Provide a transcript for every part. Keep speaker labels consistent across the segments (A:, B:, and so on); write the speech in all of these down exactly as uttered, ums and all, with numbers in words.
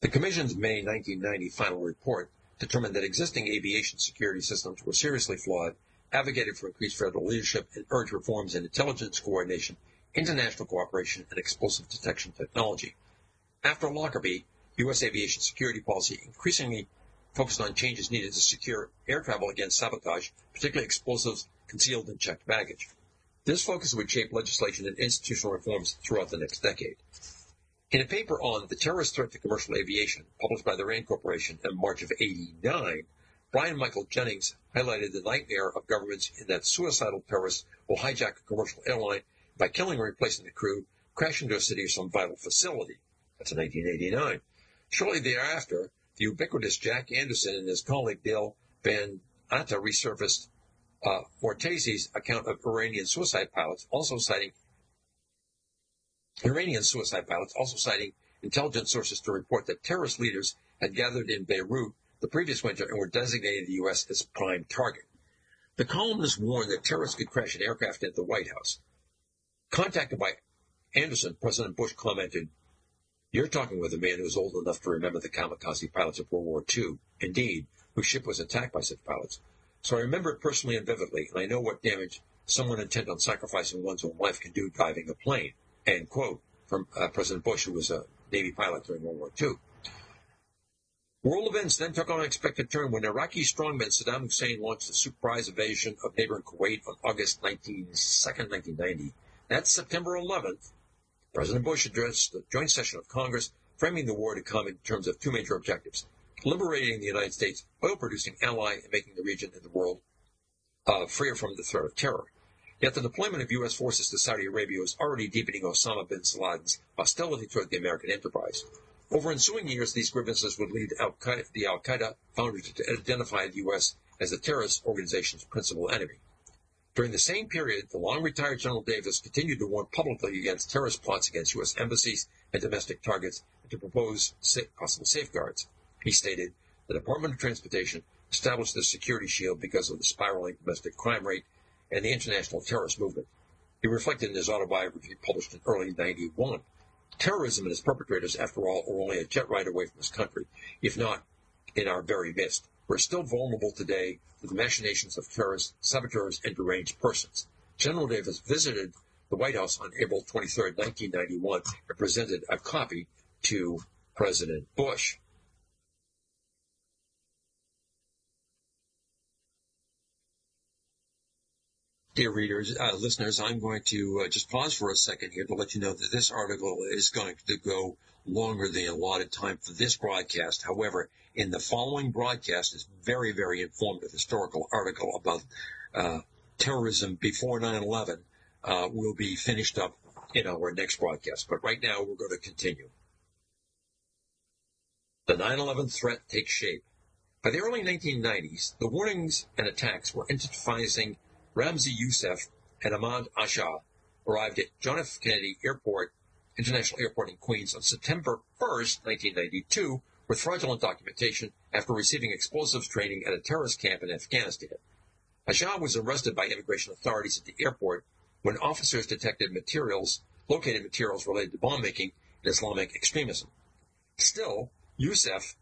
A: The Commission's May nineteen ninety final report determined that existing aviation security systems were seriously flawed, advocated for increased federal leadership, and urged reforms in intelligence coordination, international cooperation, and explosive detection technology. After Lockerbie, U S aviation security policy increasingly focused on changes needed to secure air travel against sabotage, particularly explosives concealed in checked baggage. This focus would shape legislation and institutional reforms throughout the next decade. In a paper on the terrorist threat to commercial aviation, published by the RAND Corporation in March of eighty-nine, Brian Michael Jennings highlighted the nightmare of governments in that suicidal terrorists will hijack a commercial airline, by killing or replacing the crew, crash into a city or some vital facility. That's in nineteen eighty-nine. Shortly thereafter, the ubiquitous Jack Anderson and his colleague Dale Van Atta resurfaced uh, Mortasi's account of Iranian suicide pilots, also citing Iranian suicide pilots, also citing intelligence sources to report that terrorist leaders had gathered in Beirut the previous winter and were designating the U S as prime target. The columnist warned that terrorists could crash an aircraft into the White House. Contacted by Anderson, President Bush commented, "You're talking with a man who's old enough to remember the kamikaze pilots of World War Two, indeed, whose ship was attacked by such pilots. So I remember it personally and vividly, and I know what damage someone intent on sacrificing one's own life can do driving a plane." End quote from uh, President Bush, who was a Navy pilot during World War Two. World events then took on an unexpected turn when Iraqi strongman Saddam Hussein launched a surprise invasion of neighboring Kuwait on August second, nineteen ninety. That September eleventh, President Bush addressed the joint session of Congress, framing the war to come in terms of two major objectives: liberating the United States, oil-producing ally, and making the region and the world uh, freer from the threat of terror. Yet the deployment of U S forces to Saudi Arabia was already deepening Osama bin Laden's hostility toward the American enterprise. Over ensuing years, these grievances would lead Al-Qaeda, the Al-Qaeda founders to identify the U S as the terrorist organization's principal enemy. During the same period, the long-retired General Davis continued to warn publicly against terrorist plots against U S embassies and domestic targets and to propose possible safeguards. He stated, "The Department of Transportation established this security shield because of the spiraling domestic crime rate and the international terrorist movement." He reflected in his autobiography published in early ninety-one. Terrorism and its perpetrators, after all, are only a jet ride away from this country, if not in our very midst. We're still vulnerable today to the machinations of terrorists, saboteurs, and deranged persons. General Davis visited the White House on April twenty-third, nineteen ninety-one, and presented a copy to President Bush. Dear readers, uh, listeners, I'm going to uh, just pause for a second here to let you know that this article is going to go longer than the allotted time for this broadcast. However, in the following broadcast is very, very informative historical article about uh, terrorism before nine eleven. Uh, will be finished up in our next broadcast. But right now, we're going to continue. The nine eleven threat takes shape. By the early nineteen nineties, the warnings and attacks were intensifying. Ramzi Youssef and Ahmad Asha arrived at John F. Kennedy Airport, International Airport in Queens on September first, nineteen ninety-two, with fraudulent documentation after receiving explosives training at a terrorist camp in Afghanistan. Asha was arrested by immigration authorities at the airport when officers detected materials, located materials related to bomb making and Islamic extremism. Still, Youssef,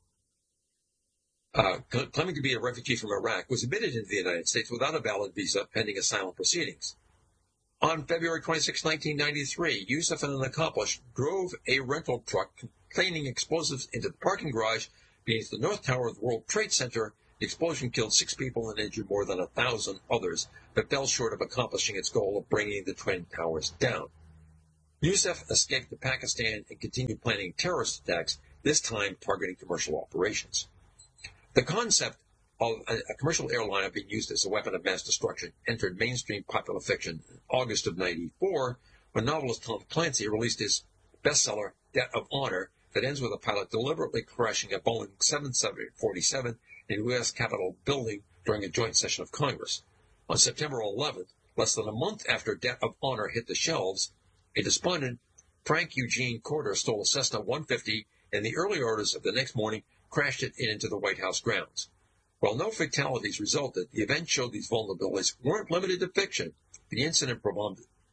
A: Uh, claiming to be a refugee from Iraq, was admitted into the United States without a valid visa pending asylum proceedings. On February twenty-sixth, nineteen ninety-three, Youssef and an accomplice drove a rental truck containing explosives into the parking garage beneath the North Tower of the World Trade Center. The explosion killed six people and injured more than a thousand others, but fell short of accomplishing its goal of bringing the Twin Towers down. Youssef escaped to Pakistan and continued planning terrorist attacks, this time targeting commercial operations. The concept of a, a commercial airliner being used as a weapon of mass destruction entered mainstream popular fiction in August of ninety-four, when novelist Tom Clancy released his bestseller, Debt of Honor, that ends with a pilot deliberately crashing a Boeing seven forty-seven in the U S Capitol building during a joint session of Congress. On September eleventh, less than a month after Debt of Honor hit the shelves, a despondent Frank Eugene Corder stole a Cessna one fifty, and the early orders of the next morning crashed it into the White House grounds. While no fatalities resulted, the event showed these vulnerabilities weren't limited to fiction. The incident provoked,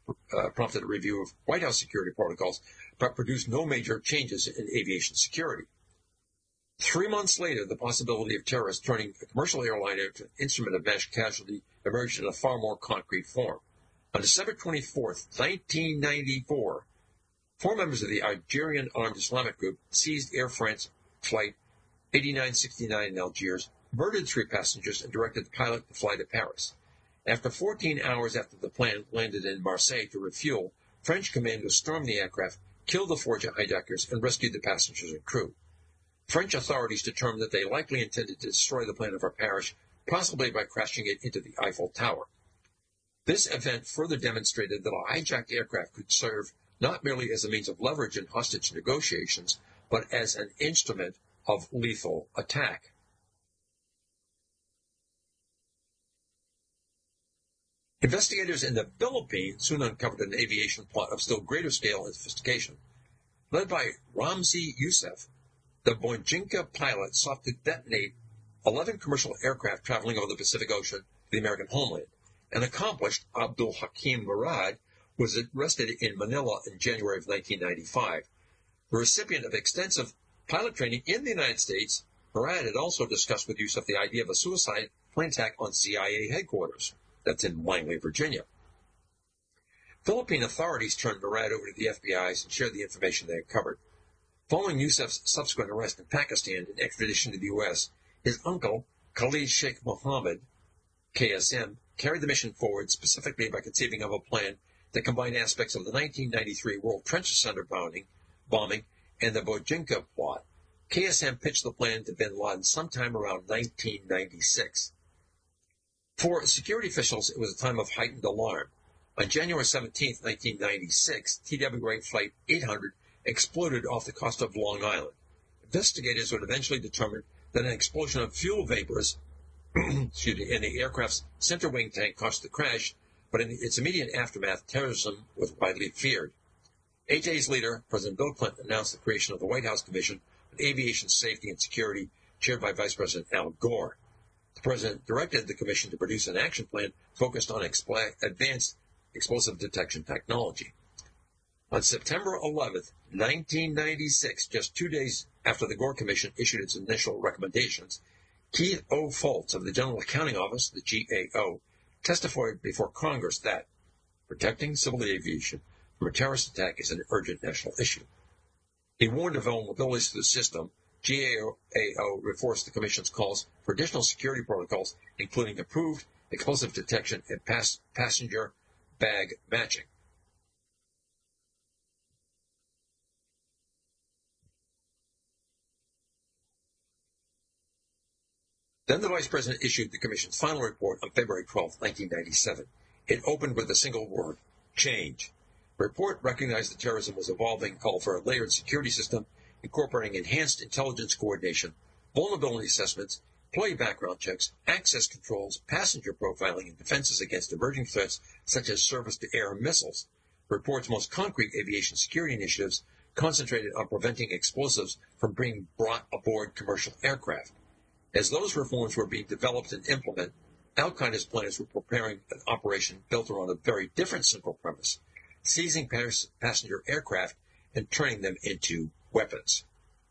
A: uh, prompted a review of White House security protocols, but produced no major changes in aviation security. Three months later, the possibility of terrorists turning a commercial airliner into an instrument of mass casualty emerged in a far more concrete form. On December twenty-fourth, nineteen ninety-four, four members of the Algerian armed Islamic group seized Air France flight eighty-nine sixty-nine in Algiers, murdered three passengers, and directed the pilot to fly to Paris. After fourteen hours after the plane landed in Marseille to refuel, French commandos stormed the aircraft, killed the four hijackers, and rescued the passengers and crew. French authorities determined that they likely intended to destroy the plane over Paris, possibly by crashing it into the Eiffel Tower. This event further demonstrated that a hijacked aircraft could serve not merely as a means of leverage in hostage negotiations, but as an instrument of lethal attack. Investigators in the Philippines soon uncovered an aviation plot of still greater scale and sophistication. Led by Ramzi Youssef, the Bojinka pilot sought to detonate eleven commercial aircraft traveling over the Pacific Ocean to the American homeland. An accomplished Abdul Hakim Murad was arrested in Manila in January of nineteen ninety-five. The recipient of extensive pilot training in the United States, Murad had also discussed with Youssef the idea of a suicide plane attack on C I A headquarters. That's in Langley, Virginia. Philippine authorities turned Murad over to the F B I and shared the information they had covered. Following Youssef's subsequent arrest in Pakistan and extradition to the U S, his uncle, Khalid Sheikh Mohammed, K S M, carried the mission forward specifically by conceiving of a plan that combined aspects of the nineteen ninety-three World Trade Center bombing, bombing and the Bojinka plot. K S M pitched the plan to bin Laden sometime around nineteen ninety-six. For security officials, it was a time of heightened alarm. On January seventeenth, nineteen ninety-six, T W A Flight eight hundred exploded off the coast of Long Island. Investigators would eventually determine that an explosion of fuel vapors excuse me, in the aircraft's center wing tank caused the crash, but in its immediate aftermath, terrorism was widely feared. Eight days later, President Bill Clinton announced the creation of the White House Commission on Aviation Safety and Security, chaired by Vice President Al Gore. The President directed the Commission to produce an action plan focused on expl- advanced explosive detection technology. On September eleventh, nineteen ninety-six, just two days after the Gore Commission issued its initial recommendations, Keith O. Foltz of the General Accounting Office, the G A O, testified before Congress that protecting civil aviation from a terrorist attack is an urgent national issue. He warned of vulnerabilities to the system. G A O reinforced the Commission's calls for additional security protocols, including improved explosive detection and pass- passenger bag matching. Then the Vice President issued the Commission's final report on February twelfth, nineteen ninety-seven. It opened with a single word, change. The report recognized that terrorism was evolving, called for a layered security system incorporating enhanced intelligence coordination, vulnerability assessments, employee background checks, access controls, passenger profiling, and defenses against emerging threats such as surface-to-air missiles. The report's most concrete aviation security initiatives concentrated on preventing explosives from being brought aboard commercial aircraft. As those reforms were being developed and implemented, Al-Qaeda's planners were preparing an operation built around a very different central premise, seizing pass- passenger aircraft and turning them into weapons.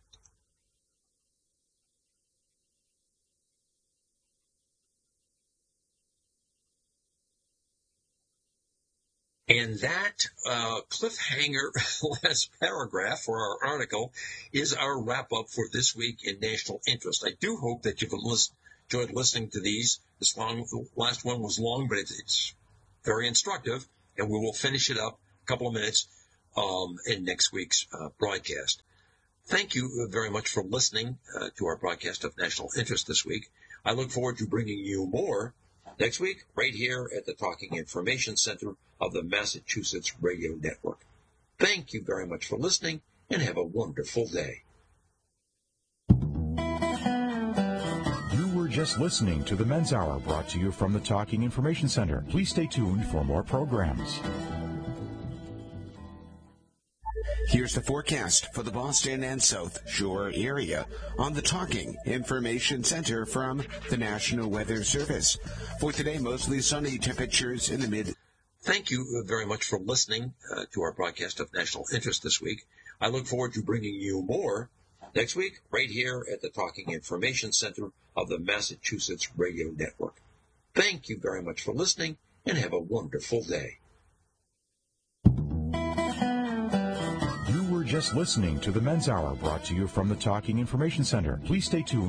A: And that uh, cliffhanger last paragraph for our article is our wrap-up for this week in National Interest. I do hope that you've list, enjoyed listening to these. This long, the last one was long, but it's, it's very instructive, and we will finish it up a couple of minutes um, in next week's uh, broadcast. Thank you very much for listening uh, to our broadcast of National Interest this week. I look forward to bringing you more next week, right here at the Talking Information Center of the Massachusetts Radio Network. Thank you very much for listening, and have a wonderful day.
B: You were just listening to the Men's Hour, brought to you from the Talking Information Center. Please stay tuned for more programs.
C: Here's the forecast for the Boston and South Shore area on the Talking Information Center from the National Weather Service. For today, mostly sunny, temperatures in the mid
A: Thank you very much for listening uh, to our broadcast of national interest this week. I look forward to bringing you more next week right here at the Talking Information Center of the Massachusetts Radio Network. Thank you very much for listening, and have a wonderful day.
B: You were just listening to the Men's Hour, brought to you from the Talking Information Center. Please stay tuned.